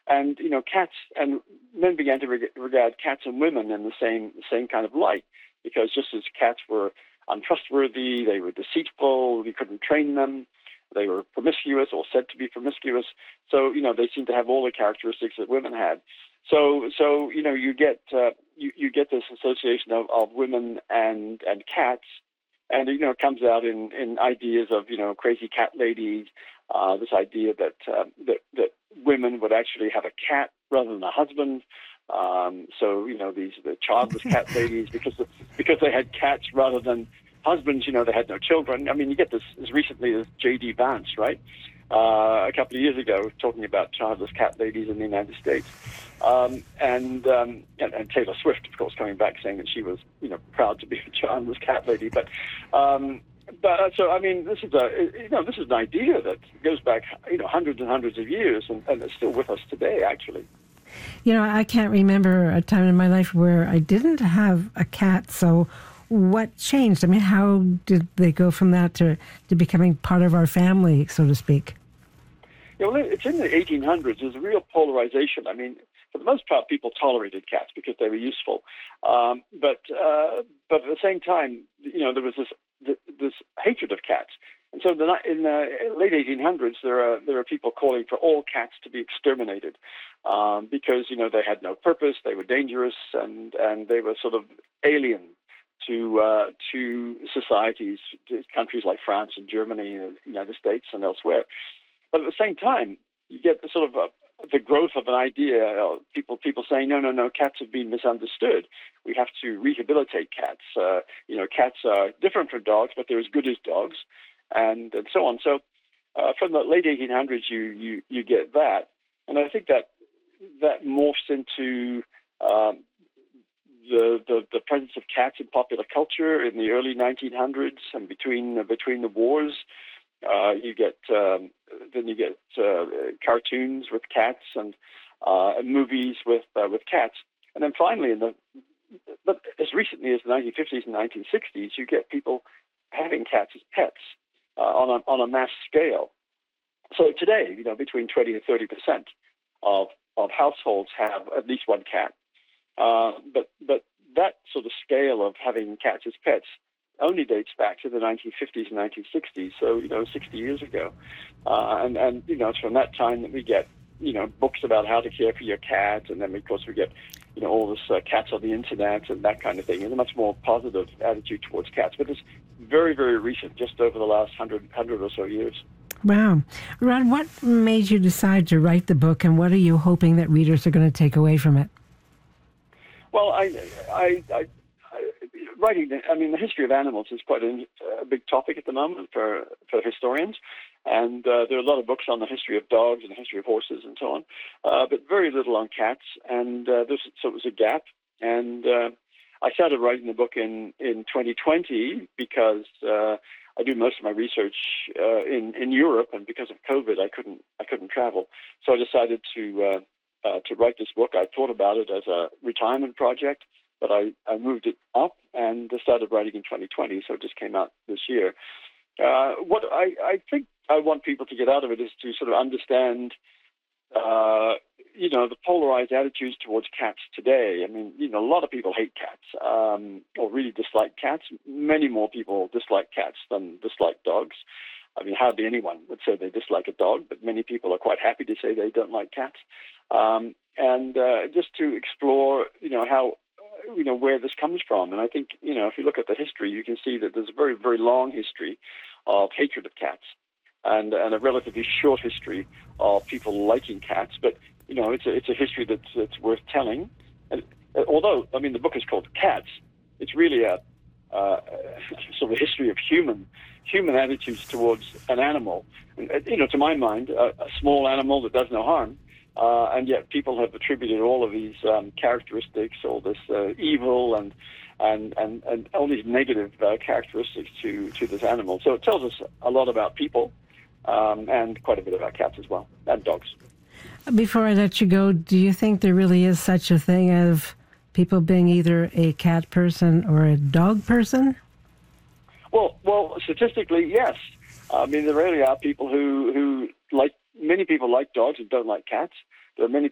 And cats and men began to regard cats and women in the same kind of light, because just as cats were untrustworthy, they were deceitful, you couldn't train them, they were promiscuous or said to be promiscuous. So they seemed to have all the characteristics that women had. So you get you get this association of women and cats, and it comes out in ideas of crazy cat ladies. This idea that women would actually have a cat rather than a husband. So these are the childless cat ladies because they had cats rather than husbands. They had no children. I mean, you get this as recently as J.D. Vance, right? A couple of years ago, talking about childless cat ladies in the United States, and Taylor Swift, of course, coming back saying that she was proud to be a childless cat lady, but. So I mean, this is an idea that goes back hundreds and hundreds of years, and it's still with us today, actually. I can't remember a time in my life where I didn't have a cat. So, what changed? I mean, how did they go from that to becoming part of our family, so to speak? Well, it's in the 1800s. There's a real polarization. I mean, for the most part, people tolerated cats because they were useful, but at the same time, there was this hatred of cats. And so in the late 1800s, there are people calling for all cats to be exterminated because they had no purpose, they were dangerous, and they were sort of alien to societies, to countries like France and Germany, and the United States and elsewhere. But at the same time, you get the sort of the growth of an idea. People saying no, cats have been misunderstood. We have to rehabilitate cats. Cats are different from dogs, but they're as good as dogs, and so on. So from the late 1800s, you get that, and I think that morphs into the presence of cats in popular culture in the early 1900s, and between the wars. You get cartoons with cats and movies with cats, and then finally, but as recently as the 1950s and 1960s, you get people having cats as pets on a mass scale. So today, between 20 and 30% of households have at least one cat. But that sort of scale of having cats as pets only dates back to the 1950s and 1960s, so 60 years ago, and it's from that time that we get books about how to care for your cat, and then of course we get all this cats on the internet and that kind of thing, and a much more positive attitude towards cats. But it's very, very recent, just over the last 100 or so years. Wow. Rod, what made you decide to write the book, and what are you hoping that readers are going to take away from it? Well, writing, the history of animals is quite a big topic at the moment for historians, and there are a lot of books on the history of dogs and the history of horses and so on, but very little on cats, and so it was a gap, and I started writing the book in 2020 because I do most of my research in Europe, and because of COVID, I couldn't travel, so I decided to write this book. I thought about it as a retirement project, but I moved it up and started writing in 2020, so it just came out this year. What I think I want people to get out of it is to sort of understand, the polarized attitudes towards cats today. I mean, a lot of people hate cats or really dislike cats. Many more people dislike cats than dislike dogs. I mean, hardly anyone would say they dislike a dog, but many people are quite happy to say they don't like cats. And just to explore, how where this comes from. And I think, if you look at the history, you can see that there's a very, very long history of hatred of cats and a relatively short history of people liking cats. But, it's a history that's worth telling. And although, the book is called Cats, it's really a sort of history of human attitudes towards an animal. And, to my mind, a small animal that does no harm. And yet people have attributed all of these characteristics, all this evil and all these negative characteristics to this animal. So it tells us a lot about people and quite a bit about cats as well, and dogs. Before I let you go, do you think there really is such a thing of people being either a cat person or a dog person? Well, statistically, yes. There really are people who like. Many people like dogs and don't like cats. There are many